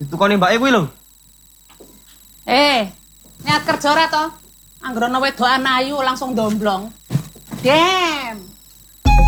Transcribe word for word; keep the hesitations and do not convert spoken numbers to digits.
ditukoni mbake kuwi lho. Eh, niat kerja ora to? Anggere ana wedokan ayu langsung domblong. Dem.